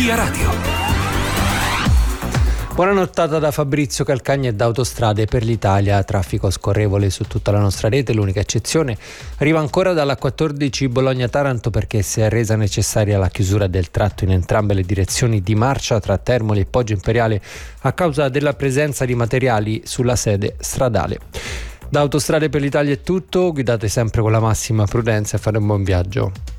Via Radio. Buona nottata da Fabrizio Calcagna e da Autostrade per l'Italia. Traffico scorrevole su tutta la nostra rete, l'unica eccezione arriva ancora dalla 14 Bologna-Taranto, perché si è resa necessaria la chiusura del tratto in entrambe le direzioni di marcia tra Termoli e Poggio Imperiale a causa della presenza di materiali sulla sede stradale. Da Autostrade per l'Italia è tutto, guidate sempre con la massima prudenza e fate un buon viaggio.